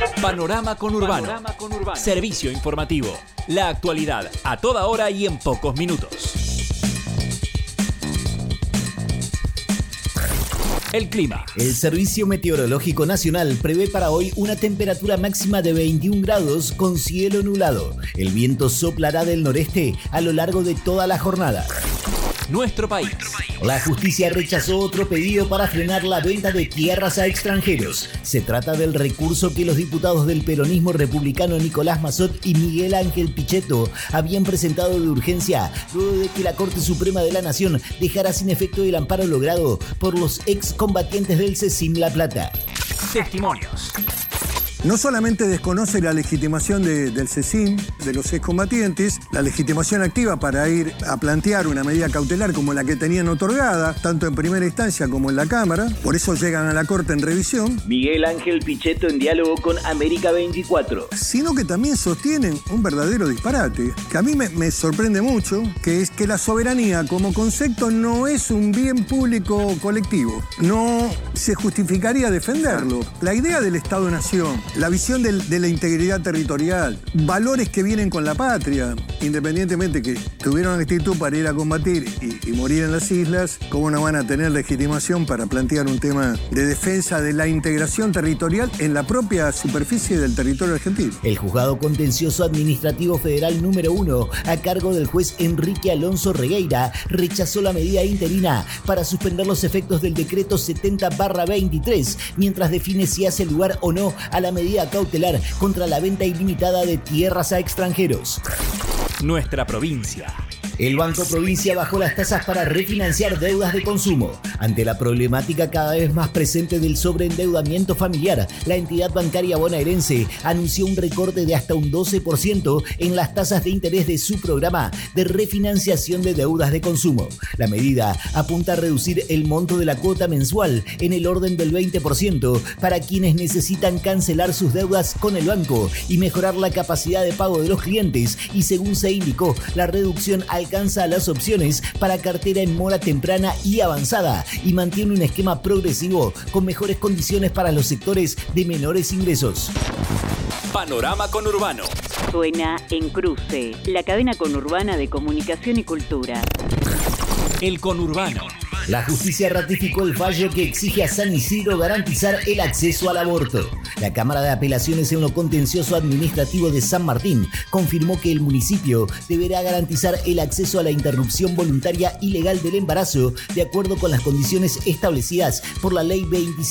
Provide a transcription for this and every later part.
Panorama Conurbano. Servicio informativo. La actualidad a toda hora y en pocos minutos. El clima. El Servicio Meteorológico Nacional prevé para hoy una temperatura máxima de 21 grados con cielo nublado. El viento soplará del noreste a lo largo de toda la jornada. Nuestro país. La justicia rechazó otro pedido para frenar la venta de tierras a extranjeros. Se trata del recurso que los diputados del peronismo republicano Nicolás Massot y Miguel Ángel Pichetto habían presentado de urgencia luego de que la Corte Suprema de la Nación dejara sin efecto el amparo logrado por los excombatientes del CECIM La Plata. Testimonios. No solamente desconoce la legitimación del CECIM, de los excombatientes, la legitimación activa para ir a plantear una medida cautelar como la que tenían otorgada, tanto en primera instancia como en la Cámara, por eso llegan a la Corte en revisión. Miguel Ángel Pichetto en diálogo con América 24. Sino que también sostienen un verdadero disparate, que a mí me sorprende mucho, que es que la soberanía como concepto no es un bien público colectivo. No se justificaría defenderlo. La idea del Estado-Nación, la visión de la integridad territorial, valores que vienen con la patria, independientemente que tuvieron actitud para ir a combatir y morir en las islas, ¿cómo no van a tener legitimación para plantear un tema de defensa de la integración territorial en la propia superficie del territorio argentino? El Juzgado Contencioso Administrativo Federal número 1, a cargo del juez Enrique Alonso Regueira, rechazó la medida interina para suspender los efectos del decreto 70/23, mientras define si hace lugar o no a la medida cautelar contra la venta ilimitada de tierras a extranjeros. Nuestra provincia. El Banco Provincia bajó las tasas para refinanciar deudas de consumo. Ante la problemática cada vez más presente del sobreendeudamiento familiar, la entidad bancaria bonaerense anunció un recorte de hasta un 12% en las tasas de interés de su programa de refinanciación de deudas de consumo. La medida apunta a reducir el monto de la cuota mensual en el orden del 20% para quienes necesitan cancelar sus deudas con el banco y mejorar la capacidad de pago de los clientes, y según se indicó, la reducción alcanza las opciones para cartera en mora temprana y avanzada y mantiene un esquema progresivo con mejores condiciones para los sectores de menores ingresos. Panorama Conurbano. Suena en Cruce, la cadena conurbana de comunicación y cultura. El Conurbano. La justicia ratificó el fallo que exige a San Isidro garantizar el acceso al aborto. La Cámara de Apelaciones en lo contencioso administrativo de San Martín confirmó que el municipio deberá garantizar el acceso a la interrupción voluntaria y legal del embarazo de acuerdo con las condiciones establecidas por la Ley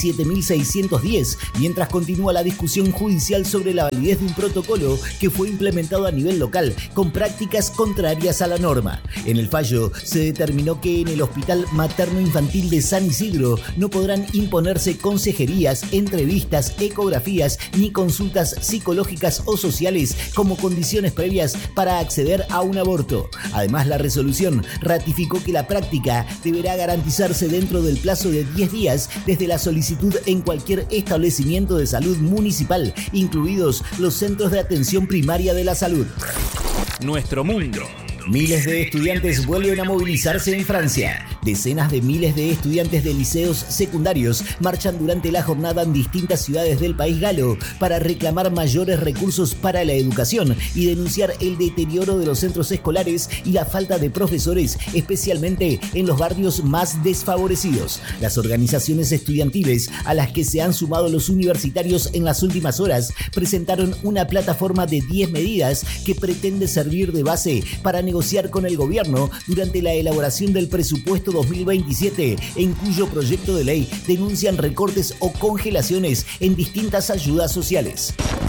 27.610, mientras continúa la discusión judicial sobre la validez de un protocolo que fue implementado a nivel local con prácticas contrarias a la norma. En el fallo se determinó que en el Hospital Materno-Infantil de San Isidro no podrán imponerse consejerías, entrevistas, ecografías ni consultas psicológicas o sociales como condiciones previas para acceder a un aborto. Además, la resolución ratificó que la práctica deberá garantizarse dentro del plazo de 10 días desde la solicitud en cualquier establecimiento de salud municipal, incluidos los centros de atención primaria de la salud. Nuestro mundo. Miles de estudiantes vuelven a movilizarse en Francia. Decenas de miles de estudiantes de liceos secundarios marchan durante la jornada en distintas ciudades del país galo para reclamar mayores recursos para la educación y denunciar el deterioro de los centros escolares y la falta de profesores, especialmente en los barrios más desfavorecidos. Las organizaciones estudiantiles, a las que se han sumado los universitarios en las últimas horas, presentaron una plataforma de 10 medidas que pretende servir de base para negociar con el gobierno durante la elaboración del presupuesto 2027, en cuyo proyecto de ley denuncian recortes o congelaciones en distintas ayudas sociales.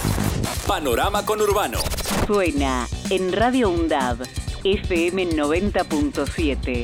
Panorama Conurbano. Suena en Radio UNDAB, FM 90.7.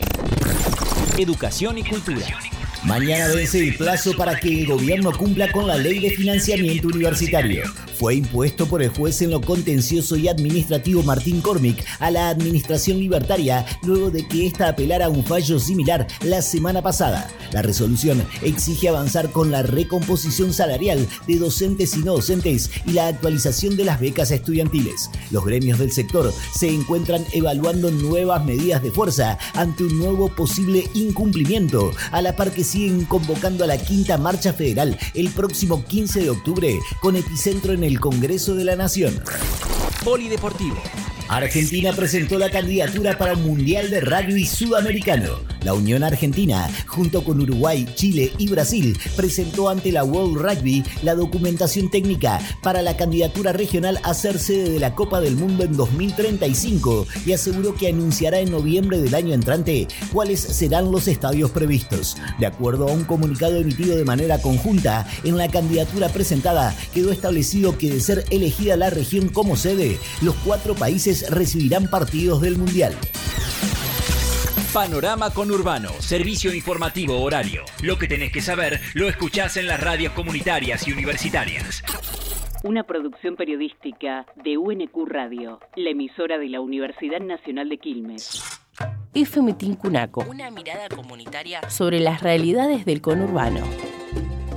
Educación y cultura. Mañana vence el plazo para que el gobierno cumpla con la ley de financiamiento universitario. Fue impuesto por el juez en lo contencioso y administrativo Martín Cormick a la administración libertaria luego de que ésta apelara a un fallo similar la semana pasada. La resolución exige avanzar con la recomposición salarial de docentes y no docentes y la actualización de las becas estudiantiles. Los gremios del sector se encuentran evaluando nuevas medidas de fuerza ante un nuevo posible incumplimiento, a la par que siguen convocando a la Quinta Marcha Federal el próximo 15 de octubre, con epicentro en el el Congreso de la Nación. Polideportivo. Argentina presentó la candidatura para un Mundial de Rugby Sudamericano. La Unión Argentina, junto con Uruguay, Chile y Brasil, presentó ante la World Rugby la documentación técnica para la candidatura regional a ser sede de la Copa del Mundo en 2035 y aseguró que anunciará en noviembre del año entrante cuáles serán los estadios previstos. De acuerdo a un comunicado emitido de manera conjunta, en la candidatura presentada quedó establecido que de ser elegida la región como sede, los 4 países recibirán partidos del Mundial. Panorama Conurbano, servicio informativo horario. Lo que tenés que saber lo escuchás en las radios comunitarias y universitarias. Una producción periodística de UNQ Radio, la emisora de la Universidad Nacional de Quilmes. FM Tincunaco, una mirada comunitaria sobre las realidades del conurbano.